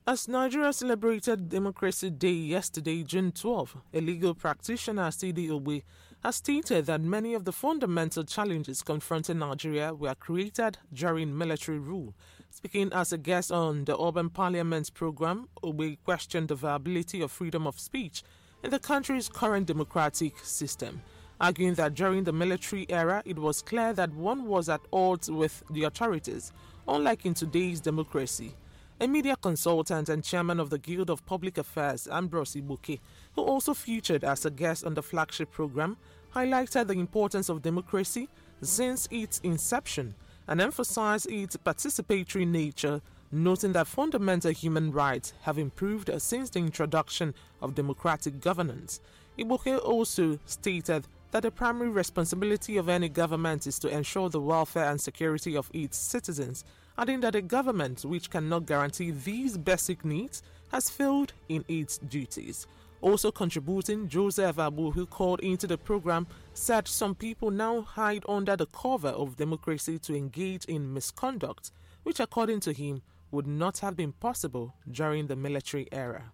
As Nigeria celebrated Democracy Day yesterday, June 12, a legal practitioner, Sidi Ogbe, has stated that many of the fundamental challenges confronting Nigeria were created during military rule. Speaking as a guest on the Urban Parliament program, Ogbe questioned the viability of freedom of speech in the country's current democratic system, arguing that during the military era it was clear that one was at odds with the authorities, unlike in today's democracy. A media consultant and chairman of the Guild of Public Affairs, Ambrose Ibuke, who also featured as a guest on the flagship program, highlighted the importance of democracy since its inception and emphasized its participatory nature, noting that fundamental human rights have improved since the introduction of democratic governance. Ibuke also stated that the primary responsibility of any government is to ensure the welfare and security of its citizens, adding that a government which cannot guarantee these basic needs has failed in its duties. Also contributing, Joseph Abu, who called into the program, said some people now hide under the cover of democracy to engage in misconduct, which according to him would not have been possible during the military era.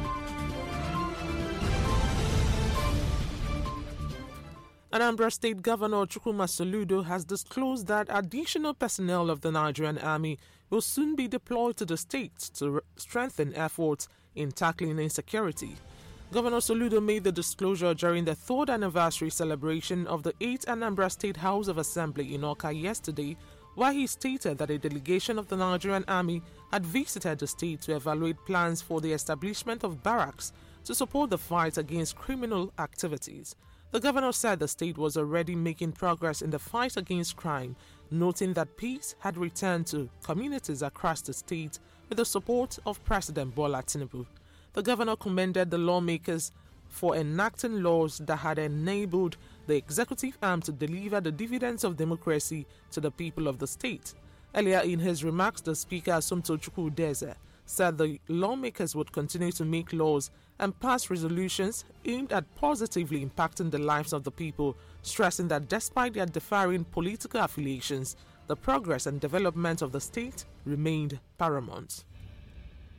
Anambra State Governor Chukwuma Soludo has disclosed that additional personnel of the Nigerian Army will soon be deployed to the state to strengthen efforts in tackling insecurity. Governor Soludo made the disclosure during the 3rd anniversary celebration of the 8th Anambra State House of Assembly in Awka yesterday, where he stated that a delegation of the Nigerian Army had visited the state to evaluate plans for the establishment of barracks to support the fight against criminal activities. The governor said the state was already making progress in the fight against crime, noting that peace had returned to communities across the state with the support of President Bola Tinubu. The governor commended the lawmakers for enacting laws that had enabled the executive arm to deliver the dividends of democracy to the people of the state. Earlier in his remarks, the Speaker, Asumto Chukwudeze, said the lawmakers would continue to make laws and pass resolutions aimed at positively impacting the lives of the people, stressing that despite their differing political affiliations, the progress and development of the state remained paramount.